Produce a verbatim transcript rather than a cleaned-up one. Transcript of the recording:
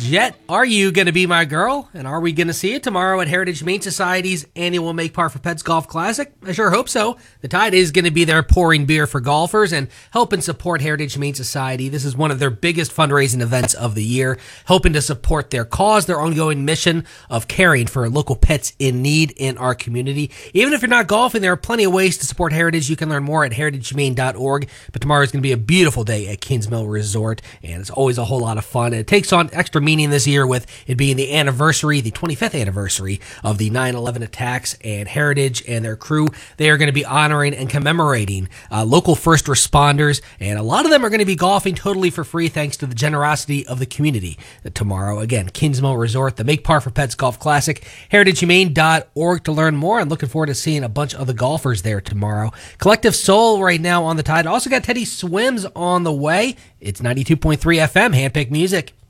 Jet, Are You Gonna Be My Girl? And are we going to see it tomorrow at Heritage Humane Society's annual Make Par for Pets Golf Classic? I sure hope so. The Tide is going to be there pouring beer for golfers and helping support Heritage Humane Society. This is one of their biggest fundraising events of the year, helping to support their cause, their ongoing mission of caring for local pets in need in our community. Even if you're not golfing, there are plenty of ways to support Heritage. You can learn more at heritage humane dot org. But tomorrow is going to be a beautiful day at Kingsmill Resort, and it's always a whole lot of fun. And it takes on extra meaning this year with it being the anniversary, the twenty-fifth anniversary of the nine eleven attacks, and Heritage and their crew, they are going to be honoring and commemorating uh, local first responders, and a lot of them are going to be golfing totally for free thanks to the generosity of the community. Uh, tomorrow, again, Kingsmill Resort, the Make Par for Pets Golf Classic, heritage humane dot org to learn more. I'm looking forward to seeing a bunch of the golfers there tomorrow. Collective Soul right now on the Tide. Also got Teddy Swims on the way. It's ninety-two point three F M, Handpicked Music.